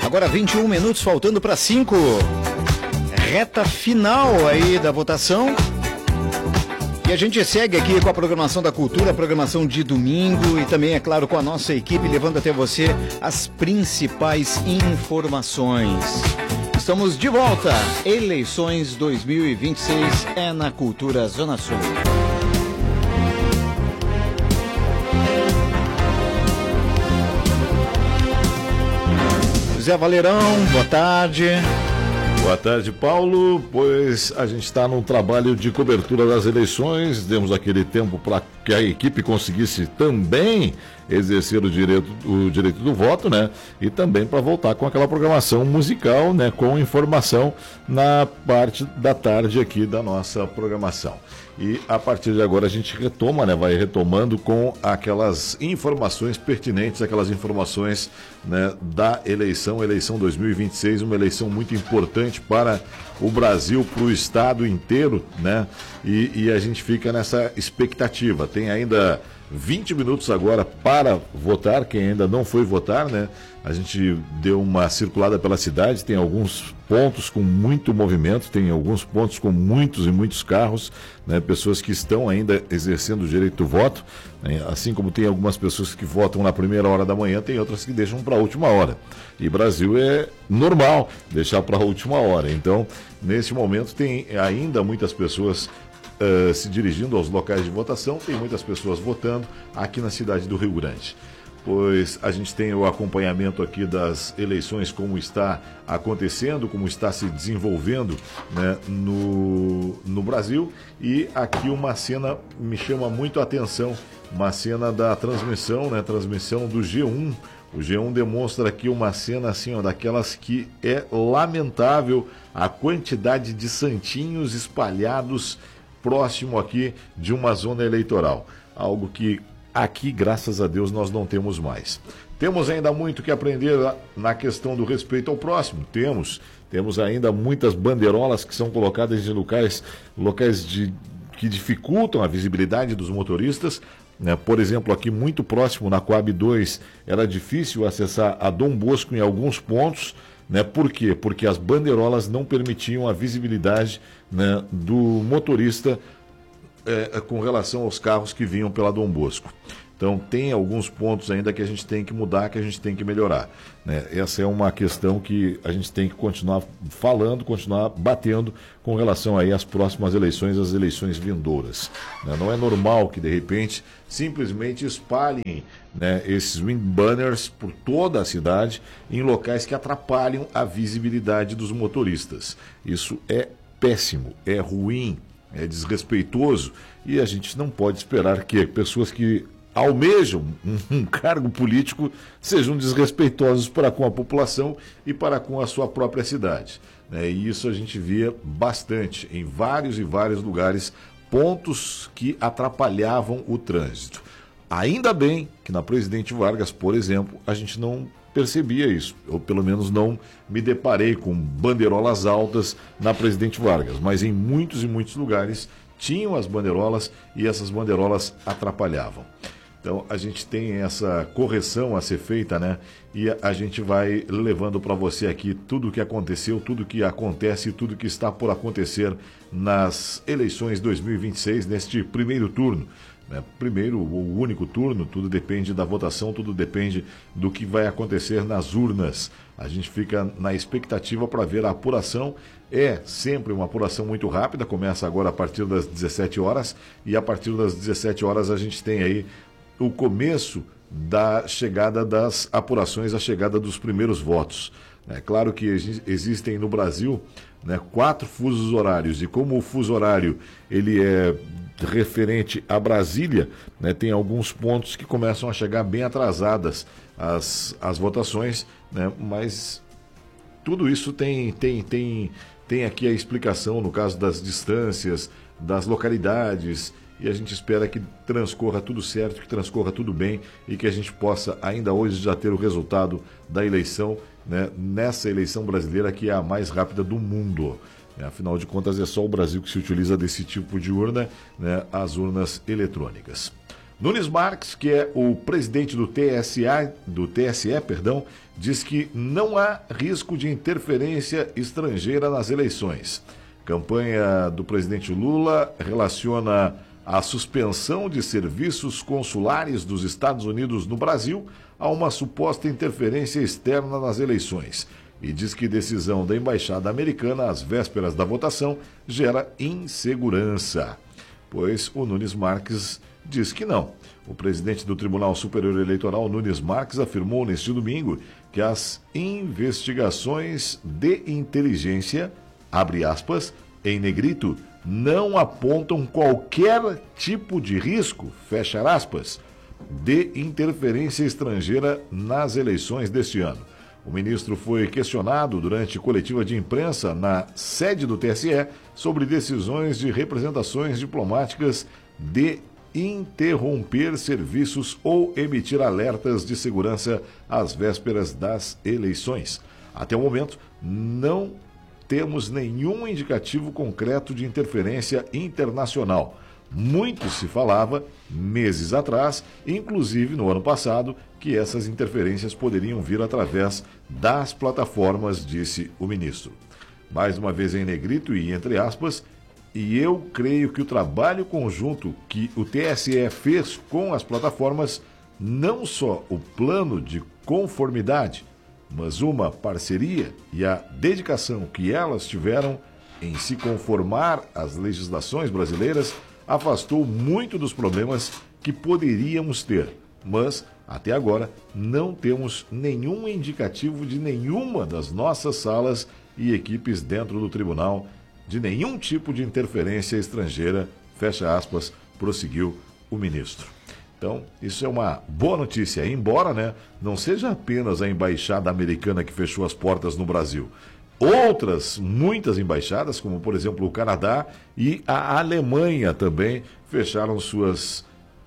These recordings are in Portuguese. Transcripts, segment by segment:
Agora 21 minutos, faltando para 5. Reta final aí da votação. E a gente segue aqui com a programação da cultura, a programação de domingo e também, é claro, com a nossa equipe, levando até você as principais informações. Estamos de volta. Eleições 2026 é na Cultura Zona Sul. Zé Valerão, boa tarde. Boa tarde, Paulo. Pois a gente está num trabalho de cobertura das eleições. Demos aquele tempo para que a equipe conseguisse também exercer o direito do voto, né? E também para voltar com aquela programação musical, né? Com informação na parte da tarde aqui da nossa programação. E a partir de agora a gente retoma, né? Vai retomando com aquelas informações pertinentes, aquelas informações, né, da eleição 2026, uma eleição muito importante para o Brasil, para o estado inteiro, né? E a gente fica nessa expectativa. Tem ainda 20 minutos agora para votar, quem ainda não foi votar, né? A gente deu uma circulada pela cidade, tem alguns pontos com muito movimento, tem alguns pontos com muitos e muitos carros, né? Pessoas que estão ainda exercendo o direito do voto, né? Assim como tem algumas pessoas que votam na primeira hora da manhã, tem outras que deixam para a última hora. E Brasil é normal deixar para a última hora. Então, nesse momento, tem ainda muitas pessoas se dirigindo aos locais de votação, tem muitas pessoas votando aqui na cidade do Rio Grande. Pois a gente tem o acompanhamento aqui das eleições, como está acontecendo, como está se desenvolvendo, né, no Brasil. E aqui uma cena me chama muito a atenção, uma cena da transmissão, né, transmissão do G1. O G1 demonstra aqui uma cena assim, ó, daquelas que é lamentável a quantidade de santinhos espalhados próximo aqui de uma zona eleitoral. Algo que aqui, graças a Deus, nós não temos mais. Temos ainda muito que aprender na questão do respeito ao próximo. Temos ainda muitas bandeirolas que são colocadas em locais que dificultam a visibilidade dos motoristas, né? Por exemplo, aqui muito próximo na Coab 2 era difícil acessar a Dom Bosco em alguns pontos, né? Por quê? Porque as bandeirolas não permitiam a visibilidade, né, do motorista com relação aos carros que vinham pela Dom Bosco. Então, tem alguns pontos ainda que a gente tem que mudar, que a gente tem que melhorar, né? Essa é uma questão que a gente tem que continuar falando, continuar batendo com relação aí às próximas eleições, às eleições vindouras, né? Não é normal que, de repente, simplesmente espalhem, né, esses wind banners por toda a cidade em locais que atrapalham a visibilidade dos motoristas. Isso é péssimo, é ruim, é desrespeitoso e a gente não pode esperar que pessoas que almejam um cargo político sejam desrespeitosos para com a população e para com a sua própria cidade, né? E isso a gente via bastante em vários e vários lugares, pontos que atrapalhavam o trânsito. Ainda bem que na Presidente Vargas, por exemplo, a gente não percebia isso. Eu, pelo menos, não me deparei com bandeirolas altas na Presidente Vargas, mas em muitos e muitos lugares tinham as bandeirolas e essas bandeirolas atrapalhavam. Então, a gente tem essa correção a ser feita, né? E a gente vai levando para você aqui tudo o que aconteceu, tudo o que acontece, tudo o que está por acontecer nas eleições 2026, neste primeiro turno, né? Primeiro, o único turno, tudo depende da votação, tudo depende do que vai acontecer nas urnas. A gente fica na expectativa para ver a apuração. É sempre uma apuração muito rápida, começa agora a partir das 17 horas, e a partir das 17 horas a gente tem aí o começo da chegada das apurações, a chegada dos primeiros votos. É claro que existem no Brasil, né, 4 fusos horários, e como o fuso horário ele é referente a Brasília, né, tem alguns pontos que começam a chegar bem atrasadas as votações, né, mas tudo isso tem aqui a explicação no caso das distâncias, das localidades, e a gente espera que transcorra tudo certo, que transcorra tudo bem e que a gente possa ainda hoje já ter o resultado da eleição, né, nessa eleição brasileira que é a mais rápida do mundo. Afinal de contas, é só o Brasil que se utiliza desse tipo de urna, né, as urnas eletrônicas. Nunes Marques, que é o presidente do TSE, diz que não há risco de interferência estrangeira nas eleições. Campanha do presidente Lula relaciona a suspensão de serviços consulares dos Estados Unidos no Brasil a uma suposta interferência externa nas eleições e diz que decisão da embaixada americana às vésperas da votação gera insegurança, pois o Nunes Marques diz que não. O presidente do Tribunal Superior Eleitoral, Nunes Marques, afirmou neste domingo que as investigações de inteligência, abre aspas, em negrito, não apontam qualquer tipo de risco, fecha aspas, de interferência estrangeira nas eleições deste ano. O ministro foi questionado durante coletiva de imprensa na sede do TSE sobre decisões de representações diplomáticas de interromper serviços ou emitir alertas de segurança às vésperas das eleições. Até o momento, não temos nenhum indicativo concreto de interferência internacional. Muito se falava, meses atrás, inclusive no ano passado, que essas interferências poderiam vir através das plataformas, disse o ministro. Mais uma vez em negrito e entre aspas, e eu creio que o trabalho conjunto que o TSE fez com as plataformas, não só o plano de conformidade, mas uma parceria e a dedicação que elas tiveram em se conformar às legislações brasileiras, afastou muito dos problemas que poderíamos ter. Mas, até agora, não temos nenhum indicativo de nenhuma das nossas salas e equipes dentro do tribunal de nenhum tipo de interferência estrangeira, fecha aspas, prosseguiu o ministro. Então, isso é uma boa notícia, embora, não seja apenas a embaixada americana que fechou as portas no Brasil. Outras, muitas embaixadas, como por exemplo o Canadá e a Alemanha também, fecharam suas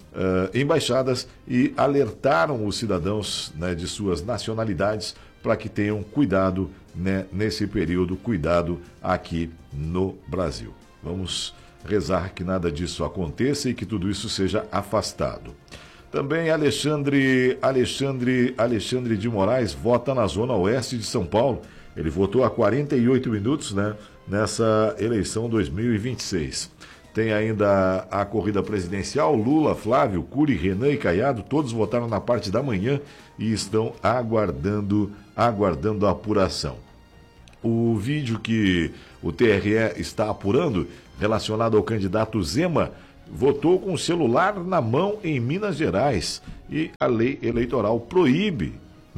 embaixadas e alertaram os cidadãos de suas nacionalidades para que tenham cuidado nesse período, cuidado aqui no Brasil. Vamos rezar que nada disso aconteça e que tudo isso seja afastado. Também Alexandre de Moraes vota na Zona Oeste de São Paulo. Ele votou há 48 minutos nessa eleição 2026. Tem ainda a corrida presidencial, Lula, Flávio, Cury, Renan e Caiado, todos votaram na parte da manhã e estão aguardando a apuração. O vídeo que o TRE está apurando, relacionado ao candidato Zema, votou com o celular na mão em Minas Gerais e a lei eleitoral proíbe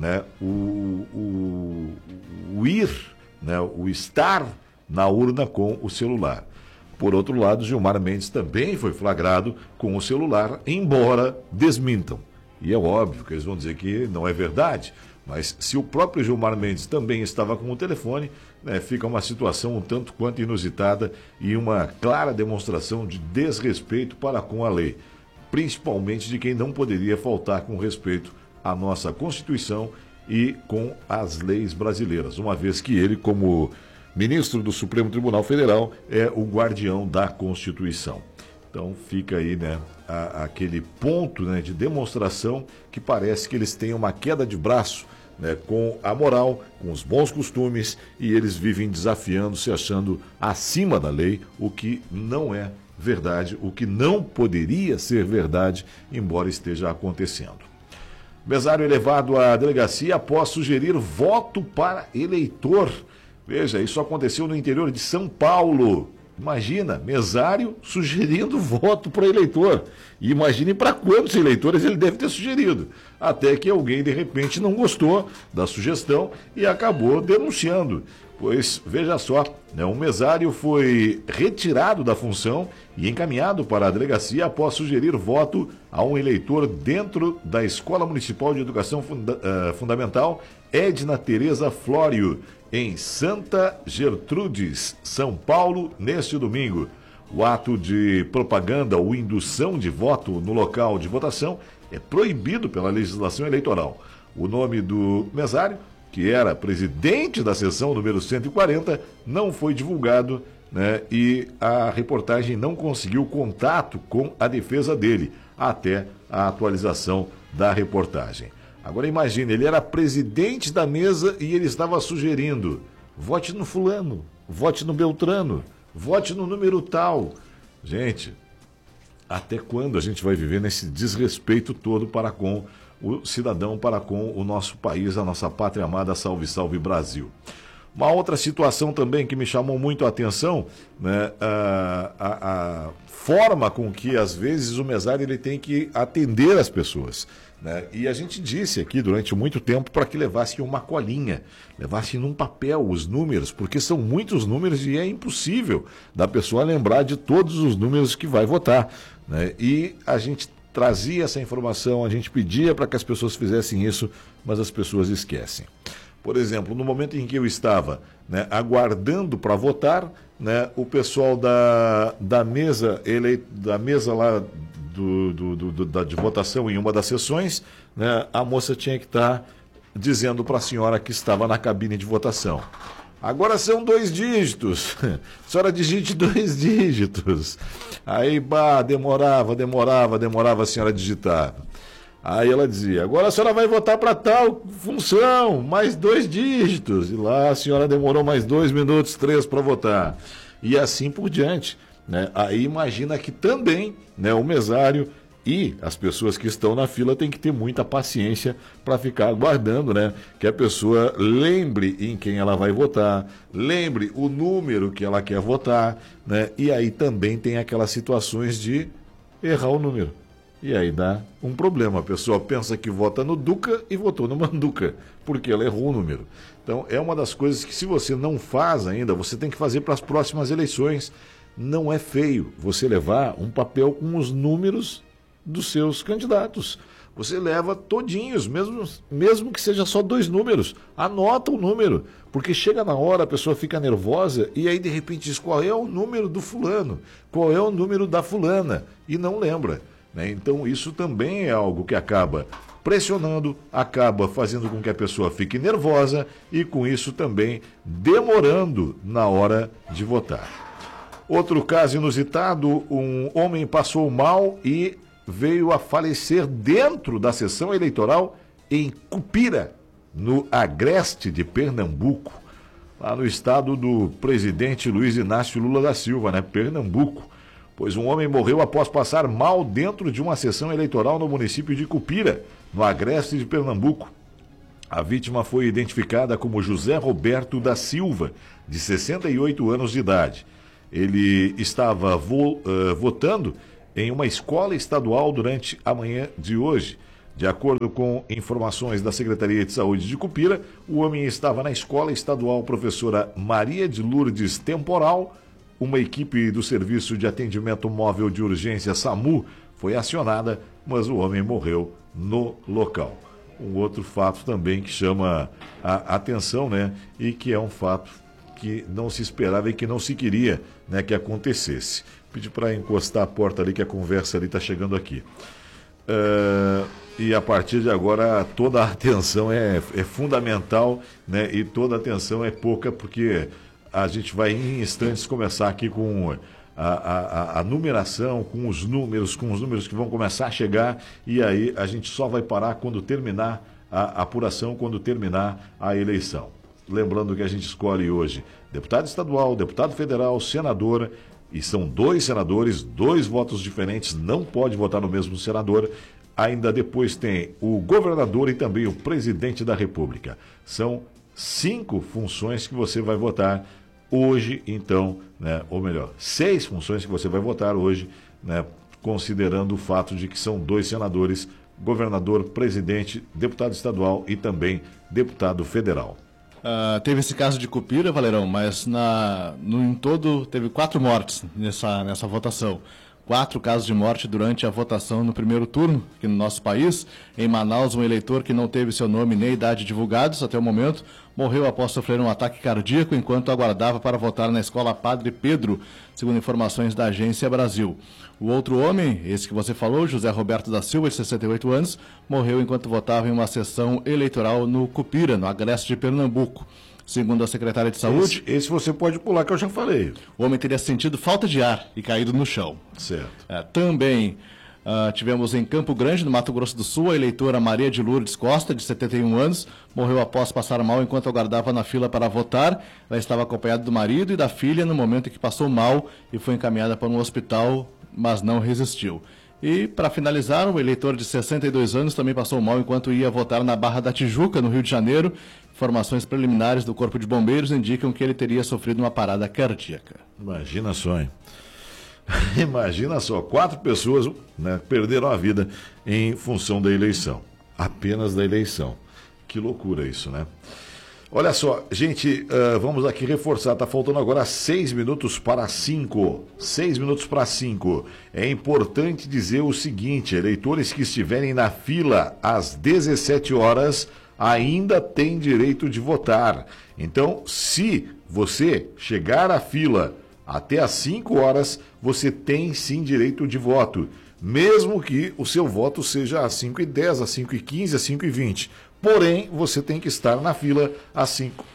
o estar na urna com o celular. Por outro lado, Gilmar Mendes também foi flagrado com o celular, embora desmintam. E é óbvio que eles vão dizer que não é verdade, mas se o próprio Gilmar Mendes também estava com o telefone, fica uma situação um tanto quanto inusitada e uma clara demonstração de desrespeito para com a lei, principalmente de quem não poderia faltar com respeito à nossa Constituição e com as leis brasileiras, uma vez que ele, como ministro do Supremo Tribunal Federal, é o guardião da Constituição. Então fica aí aquele ponto de demonstração que parece que eles têm uma queda de braço com a moral, com os bons costumes, e eles vivem desafiando, se achando acima da lei, o que não é verdade, o que não poderia ser verdade, embora esteja acontecendo. Mesário elevado à delegacia após sugerir voto para eleitor. Veja, isso aconteceu no interior de São Paulo. Imagina, mesário sugerindo voto para eleitor. E imagine para quantos eleitores ele deve ter sugerido. Até que alguém, de repente, não gostou da sugestão e acabou denunciando. Pois, veja só, um mesário foi retirado da função e encaminhado para a delegacia após sugerir voto a um eleitor dentro da Escola Municipal de Educação Fundamental Edna Tereza Flório, em Santa Gertrudes, São Paulo, neste domingo. O ato de propaganda ou indução de voto no local de votação é proibido pela legislação eleitoral. O nome do mesário, que era presidente da sessão número 140, não foi divulgado, e a reportagem não conseguiu contato com a defesa dele, até a atualização da reportagem. Agora imagine, ele era presidente da mesa e ele estava sugerindo: vote no fulano, vote no Beltrano, vote no número tal. Gente, até quando a gente vai viver nesse desrespeito todo para com o cidadão, para com o nosso país, a nossa pátria amada, salve, salve Brasil. Uma outra situação também que me chamou muito a atenção, né, a forma com que às vezes o mesário ele tem que atender as pessoas, né? E a gente disse aqui durante muito tempo para que levasse uma colinha, levasse num papel os números, porque são muitos números e é impossível da pessoa lembrar de todos os números que vai votar, né? E a gente trazia essa informação, a gente pedia para que as pessoas fizessem isso, mas as pessoas esquecem. Por exemplo, no momento em que eu estava, né, aguardando para votar, né, o pessoal da mesa lá de votação em uma das sessões, né, a moça tinha que estar dizendo para a senhora que estava na cabine de votação: agora são 2 dígitos, a senhora digite 2 dígitos. Aí, demorava a senhora digitar. Aí ela dizia: agora a senhora vai votar para tal função, mais 2 dígitos. E lá a senhora demorou mais 2 minutos, 3 para votar. E assim por diante, né? Aí imagina que também, né, o mesário e as pessoas que estão na fila têm que ter muita paciência para ficar aguardando, né, que a pessoa lembre em quem ela vai votar, lembre o número que ela quer votar, né? E aí também tem aquelas situações de errar o número. E aí dá um problema. A pessoa pensa que vota no Duca e votou no Manduca, porque ela errou o número. Então, é uma das coisas que, se você não faz ainda, você tem que fazer para as próximas eleições. Não é feio você levar um papel com os números dos seus candidatos. Você leva todinhos, mesmo que seja só 2 números. Anota o número, porque chega na hora, a pessoa fica nervosa e aí, de repente, diz qual é o número do fulano, qual é o número da fulana, e não lembra. Então isso também é algo que acaba pressionando, acaba fazendo com que a pessoa fique nervosa e com isso também demorando na hora de votar. Outro caso inusitado: um homem passou mal e veio a falecer dentro da sessão eleitoral em Cupira, no Agreste de Pernambuco, lá no estado do presidente Luiz Inácio Lula da Silva, né? Pernambuco. Pois um homem morreu após passar mal dentro de uma sessão eleitoral no município de Cupira, no Agreste de Pernambuco. A vítima foi identificada como José Roberto da Silva, de 68 anos de idade. Ele estava votando em uma escola estadual durante a manhã de hoje. De acordo com informações da Secretaria de Saúde de Cupira, o homem estava na escola estadual Professora Maria de Lourdes Temporal. Uma equipe do Serviço de Atendimento Móvel de Urgência SAMU foi acionada, mas o homem morreu no local. Um outro fato também que chama a atenção, né? E que é um fato que não se esperava e que não se queria, né, que acontecesse. Pedi para encostar a porta ali, que a conversa ali está chegando aqui. E a partir de agora toda a atenção é fundamental, né? E toda a atenção é pouca, porque a gente vai em instantes começar aqui com a numeração, com os números que vão começar a chegar, e aí a gente só vai parar quando terminar a apuração, quando terminar a eleição. Lembrando que a gente escolhe hoje deputado estadual, deputado federal, senador, e são 2 senadores, 2 votos diferentes, não pode votar no mesmo senador. Ainda depois tem o governador e também o presidente da República. São 5 funções que você vai votar hoje, então, né, ou melhor, 6 funções que você vai votar hoje, né, considerando o fato de que são 2 senadores, governador, presidente, deputado estadual e também deputado federal. Teve esse caso de Cupira, Valerão, mas em todo teve 4 mortes nessa votação. 4 casos de morte durante a votação no primeiro turno aqui no nosso país. Em Manaus, um eleitor que não teve seu nome nem idade divulgados até o momento morreu após sofrer um ataque cardíaco enquanto aguardava para votar na escola Padre Pedro, segundo informações da Agência Brasil. O outro homem, esse que você falou, José Roberto da Silva, de 68 anos, morreu enquanto votava em uma sessão eleitoral no Cupira, no Agreste de Pernambuco. Segundo a secretária de Saúde... Esse você pode pular, que eu já falei. O homem teria sentido falta de ar e caído no chão. Certo. Também, Tivemos em Campo Grande, no Mato Grosso do Sul, a eleitora Maria de Lourdes Costa, de 71 anos, morreu após passar mal enquanto aguardava na fila para votar. Ela estava acompanhada do marido e da filha no momento em que passou mal e foi encaminhada para um hospital, mas não resistiu. E, para finalizar, o eleitor de 62 anos também passou mal enquanto ia votar na Barra da Tijuca, no Rio de Janeiro. Informações preliminares do Corpo de Bombeiros indicam que ele teria sofrido uma parada cardíaca. Imagina só, hein? Imagina só, 4 pessoas, né, perderam a vida em função da eleição. Apenas da eleição. Que loucura isso, né? Olha só, gente, vamos aqui reforçar. Está faltando agora 6 minutos para 5. 6 minutos para 5. É importante dizer o seguinte: eleitores que estiverem na fila às 17 horas ainda têm direito de votar. Então, se você chegar à fila até às 5 horas, você tem sim direito de voto, mesmo que o seu voto seja às 5h10, às 5h15, às 5h20. Porém, você tem que estar na fila às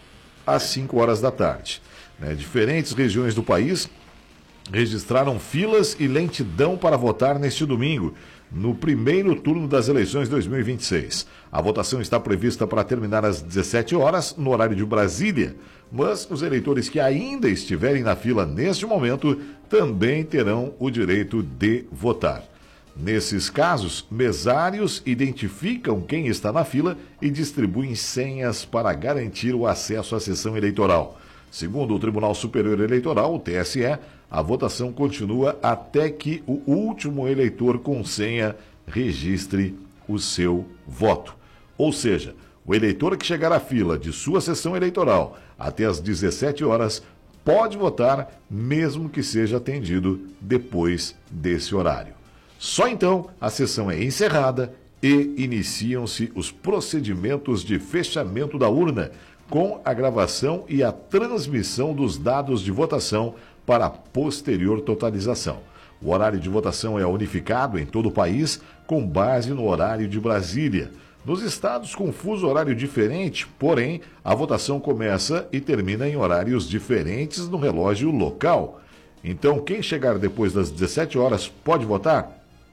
5 horas da tarde. Diferentes regiões do país registraram filas e lentidão para votar neste domingo, no primeiro turno das eleições 2026. A votação está prevista para terminar às 17 horas, no horário de Brasília, mas os eleitores que ainda estiverem na fila neste momento também terão o direito de votar. Nesses casos, mesários identificam quem está na fila e distribuem senhas para garantir o acesso à sessão eleitoral. Segundo o Tribunal Superior Eleitoral, o TSE, a votação continua até que o último eleitor com senha registre o seu voto. Ou seja, o eleitor que chegar à fila de sua sessão eleitoral até às 17 horas pode votar, mesmo que seja atendido depois desse horário. Só então a sessão é encerrada e iniciam-se os procedimentos de fechamento da urna, com a gravação e a transmissão dos dados de votação para a posterior totalização. O horário de votação é unificado em todo o país, com base no horário de Brasília. Nos estados com fuso horário diferente, porém, a votação começa e termina em horários diferentes no relógio local. Então, quem chegar depois das 17 horas pode votar?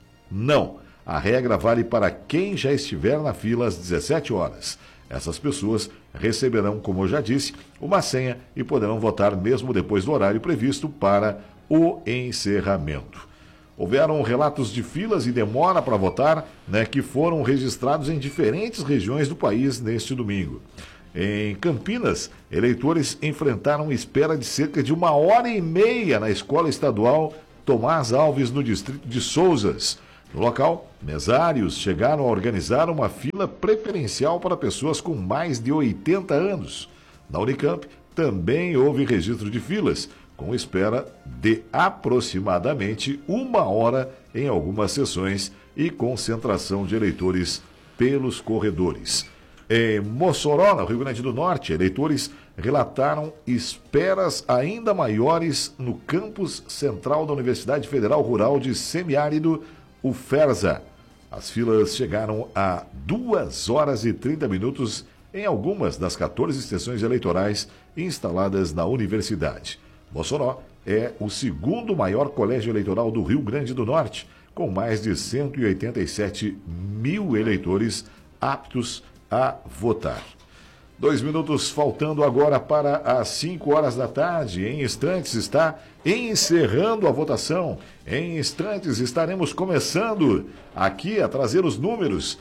Não. A regra vale para quem já estiver na fila às 17 horas. Essas pessoas receberão, como eu já disse, uma senha e poderão votar mesmo depois do horário previsto para o encerramento. Houveram relatos de filas e demora para votar, que foram registrados em diferentes regiões do país neste domingo. Em Campinas, eleitores enfrentaram espera de cerca de 1h30 na Escola Estadual Tomás Alves, no distrito de Souzas. No local, mesários chegaram a organizar uma fila preferencial para pessoas com mais de 80 anos. Na Unicamp, também houve registro de filas, com espera de aproximadamente 1 hora em algumas sessões e concentração de eleitores pelos corredores. Em Mossoró, no Rio Grande do Norte, eleitores relataram esperas ainda maiores no campus central da Universidade Federal Rural de Semiárido, UFERSA. As filas chegaram a 2 horas e 30 minutos em algumas das 14 estações eleitorais instaladas na universidade. Mossoró é o segundo maior colégio eleitoral do Rio Grande do Norte, com mais de 187 mil eleitores aptos a votar. 2 minutos faltando agora para as 5 horas da tarde. Em instantes está encerrando a votação. Em instantes estaremos começando aqui a trazer os números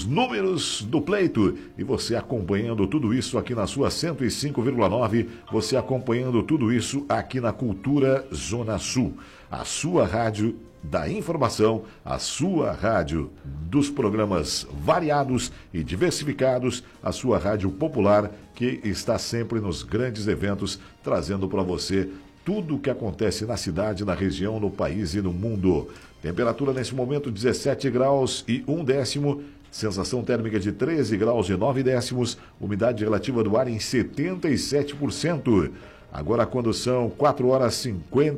do pleito. E você acompanhando tudo isso aqui na sua 105,9, você acompanhando tudo isso aqui na Cultura Zona Sul. A sua rádio da informação, a sua rádio dos programas variados e diversificados, a sua rádio popular que está sempre nos grandes eventos, trazendo para você tudo o que acontece na cidade, na região, no país e no mundo. Temperatura nesse momento 17 graus e 1 décimo, sensação térmica de 13 graus e 9 décimos, umidade relativa do ar em 77%. Agora quando são 4 horas e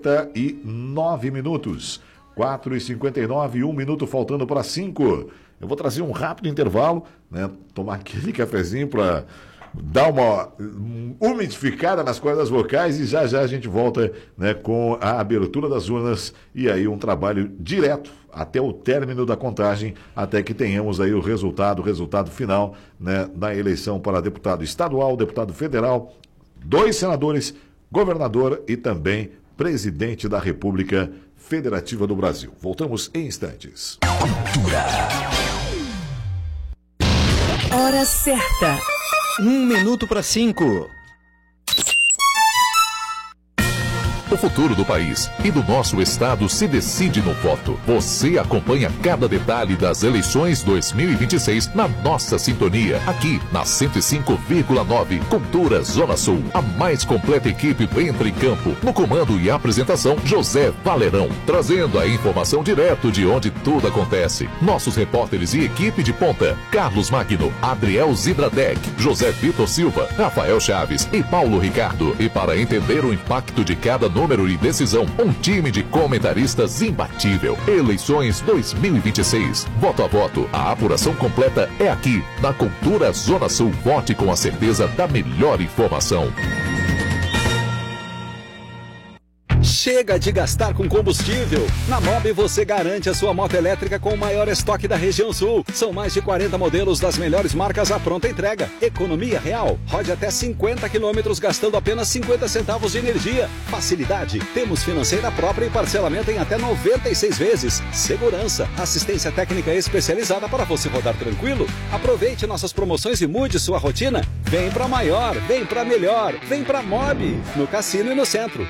59 minutos. 4h59, 1 minuto faltando para 5. Eu vou trazer um rápido intervalo, tomar aquele cafezinho para dar uma umidificada nas cordas vocais e já a gente volta, né, com a abertura das urnas e aí um trabalho direto até o término da contagem, até que tenhamos aí o resultado final, né, da eleição para deputado estadual, deputado federal, 2 senadores, governador e também presidente da República Federativa do Brasil. Voltamos em instantes. Hora certa. 5:01. O futuro do país e do nosso estado se decide no voto. Você acompanha cada detalhe das eleições 2026 na nossa sintonia, aqui na 105,9 Cultura Zona Sul. A mais completa equipe entra em campo. No comando e apresentação, José Valerão, trazendo a informação direto de onde tudo acontece. Nossos repórteres e equipe de ponta, Carlos Magno, Adriel Zidradec, José Vitor Silva, Rafael Chaves e Paulo Ricardo. E para entender o impacto de cada número e decisão, um time de comentaristas imbatível. Eleições 2026. Voto a voto. A apuração completa é aqui, na Cultura Zona Sul. Vote com a certeza da melhor informação. Chega de gastar com combustível. Na Mob você garante a sua moto elétrica com o maior estoque da região sul. São mais de 40 modelos das melhores marcas à pronta entrega. Economia real. Rode até 50 quilômetros gastando apenas 50 centavos de energia. Facilidade. Temos financeira própria e parcelamento em até 96 vezes. Segurança. Assistência técnica especializada para você rodar tranquilo. Aproveite nossas promoções e mude sua rotina. Vem pra maior, vem pra melhor, vem pra Mob. No Cassino e no Centro.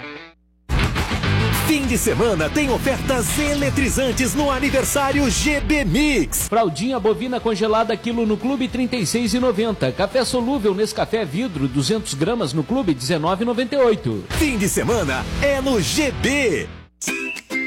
Fim de semana tem ofertas eletrizantes no aniversário GB Mix. Fraldinha bovina congelada quilo no Clube R$ 36,90. Café solúvel Nescafé vidro 200 gramas no Clube R$ 19,98. Fim de semana é no GB.